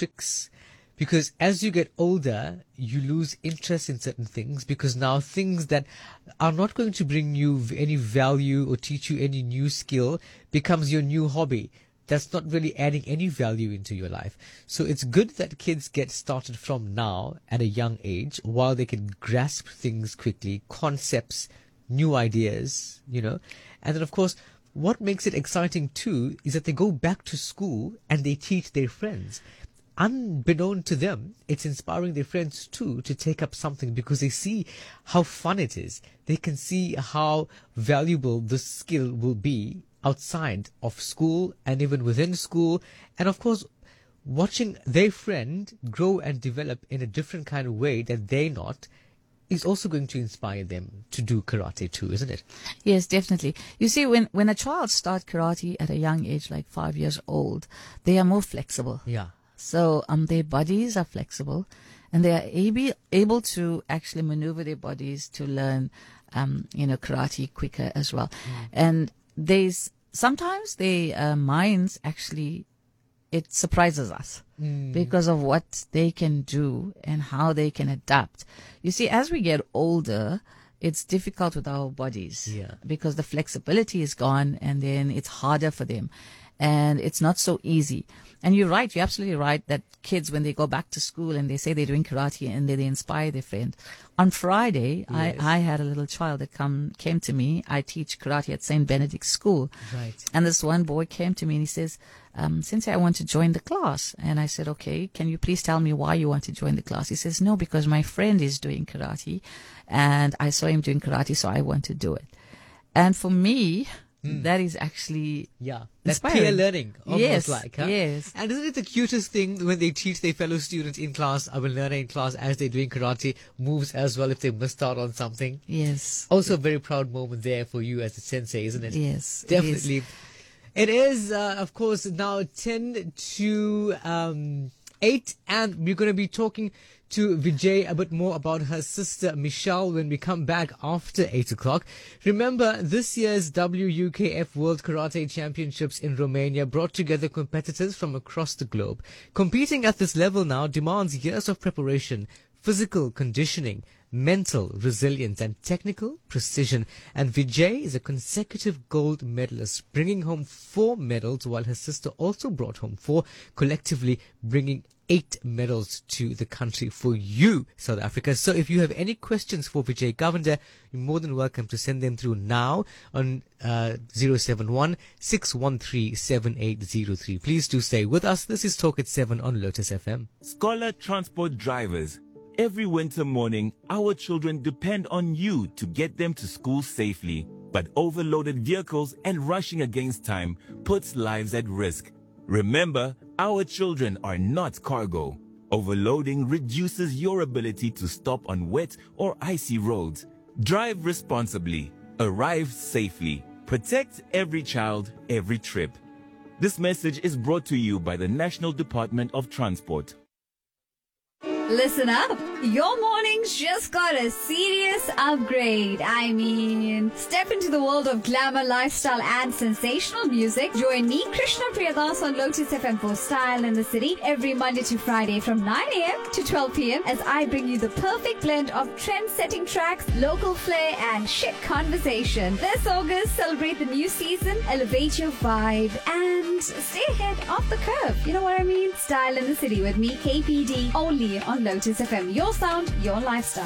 tricks. Because as you get older, you lose interest in certain things, because now things that are not going to bring you any value or teach you any new skill becomes your new hobby. That's not really adding any value into your life. So it's good that kids get started from now at a young age, while they can grasp things quickly, concepts, new ideas, And then, of course, what makes it exciting too is that they go back to school and they teach their friends. Unbeknown to them, it's inspiring their friends too to take up something, because they see how fun it is. They can see how valuable this skill will be outside of school and even within school. And of course, watching their friend grow and develop in a different kind of way that they're not is also going to inspire them to do karate too, isn't it? Yes, definitely. You see, when a child starts karate at a young age, like 5 years old, they are more flexible. Yeah. So their bodies are flexible, and they are able to actually maneuver their bodies to learn, karate quicker as well. And sometimes their minds actually, it surprises us because of what they can do and how they can adapt. You see, as we get older, it's difficult with our bodies because the flexibility is gone, and then it's harder for them. And it's not so easy. And you're right, you're absolutely right that kids, when they go back to school and they say they're doing karate and they inspire their friend. On Friday, yes. I had a little child that came to me. I teach karate at St. Benedict's School. Right. And this one boy came to me and he says, Sensei, I want to join the class. And I said, okay, can you please tell me why you want to join the class? He says, no, because my friend is doing karate and I saw him doing karate, so I want to do it. And for me, that is actually that's peer learning, almost yes, like. Huh? Yes. And isn't it the cutest thing when they teach their fellow students in class, I will learn in class as they're doing karate, moves as well if they missed out on something? Yes. Also a very proud moment there for you as a sensei, isn't it? Yes. Definitely. It is, of course, now 10 to 8, and we're going to be talking to Vijay a bit more about her sister Michelle when we come back after 8 o'clock. Remember, this year's WUKF World Karate Championships in Romania brought together competitors from across the globe. Competing at this level now demands years of preparation, physical conditioning, mental resilience, and technical precision. And Vijay is a consecutive gold medalist, bringing home 4 medals, while her sister also brought home 4, collectively bringing 8 medals to the country for you, South Africa. So if you have any questions for Vijay Govender, you're more than welcome to send them through now on 071 613 7803. Please do stay with us. This is Talk at 7 on Lotus FM. Scholar Transport drivers, every winter morning, our children depend on you to get them to school safely. But overloaded vehicles and rushing against time puts lives at risk. Remember, our children are not cargo. Overloading reduces your ability to stop on wet or icy roads. Drive responsibly. Arrive safely. Protect every child, every trip. This message is brought to you by the National Department of Transport. Listen up. Your mornings just got a serious upgrade. I mean, step into the world of glamour, lifestyle, and sensational music. Join me, Krishna Priyadas, on Lotus FM for Style in the City every Monday to Friday from 9 a.m. to 12 p.m. as I bring you the perfect blend of trend-setting tracks, local flair, and chic conversation. This August, celebrate the new season, elevate your vibe, and stay ahead of the curve. You know what I mean? Style in the City with me, KPD, only on Lotus FM. Your sound, your lifestyle.